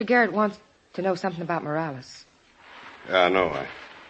Garrett wants to know something about Morales. Yeah, I know.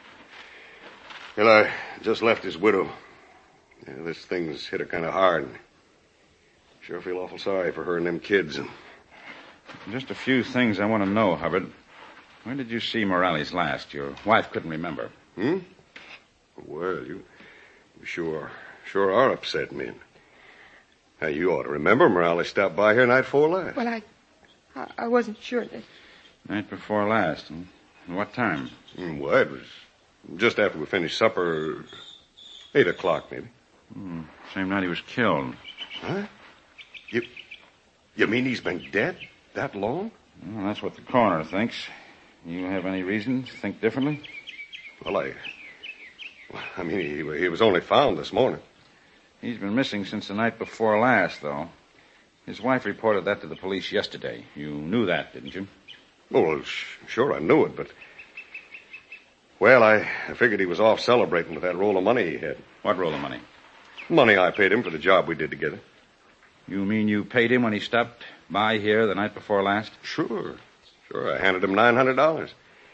I just left his widow. Yeah, this thing's hit her kind of hard. Sure feel awful sorry for her and them kids. Just a few things I want to know, Hubbard. When did you see Morales last? Your wife couldn't remember. Well, you sure are upsetting me. Now, you ought to remember Morales stopped by here night before last. Well, I wasn't sure that... Night before last. What time? Well, it was just after we finished supper. 8 o'clock, maybe. Same night he was killed. Huh? You mean he's been dead that long? Well, that's what the coroner thinks. You have any reason to think differently? Well, I mean, he was only found this morning. He's been missing since the night before last, though. His wife reported that to the police yesterday. You knew that, didn't you? Well, sure, I knew it, but... Well, I figured he was off celebrating with that roll of money he had. What roll of money? Money I paid him for the job we did together. You mean you paid him when he stopped by here the night before last? Sure. I handed him $900.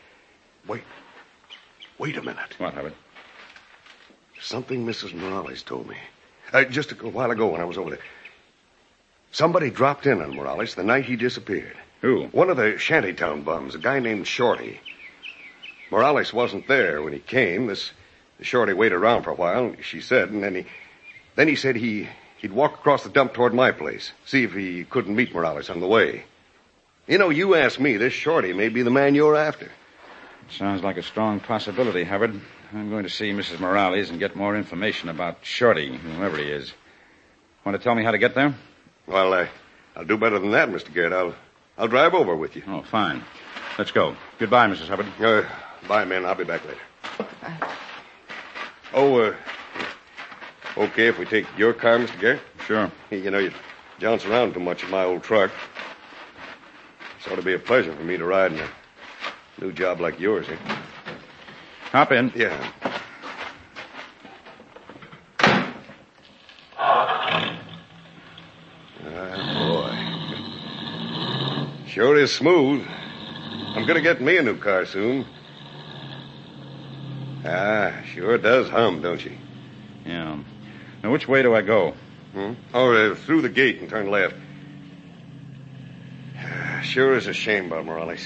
Wait a minute. What, Hubbard? Something Mrs. Morales told me. Just a while ago when I was over there. Somebody dropped in on Morales the night he disappeared. Who? One of the shantytown bums, a guy named Shorty. Morales wasn't there when he came. The Shorty waited around for a while, she said, and then he said he'd walk across the dump toward my place, see if he couldn't meet Morales on the way. You know, you asked me, this Shorty may be the man you're after. Sounds like a strong possibility, Hubbard. I'm going to see Mrs. Morales and get more information about Shorty, whoever he is. Want to tell me how to get there? Well, I'll do better than that, Mr. Garrett. I'll drive over with you. Oh, fine. Let's go. Goodbye, Mrs. Hubbard. Bye, man. I'll be back later. Bye. Okay if we take your car, Mr. Garrett? Sure. You know, you jounce around too much in my old truck. It's ought to be a pleasure for me to ride in a new job like yours, eh? Hop in. Yeah. Boy. Sure is smooth. I'm going to get me a new car soon. Sure does hum, don't she? Yeah. Now, which way do I go? Through the gate and turn left. Sure is a shame about Morales.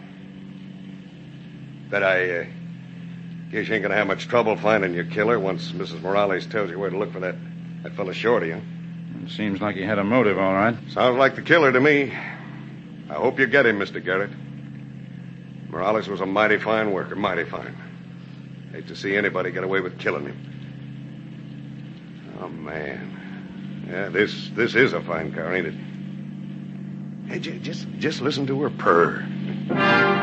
But I guess you ain't going to have much trouble finding your killer once Mrs. Morales tells you where to look for that fella Shorty, huh? It seems like he had a motive, all right. Sounds like the killer to me. I hope you get him, Mr. Garrett. Morales was a mighty fine worker, mighty fine. Hate to see anybody get away with killing him. Oh, man. Yeah, this is a fine car, ain't it? Hey, just listen to her purr.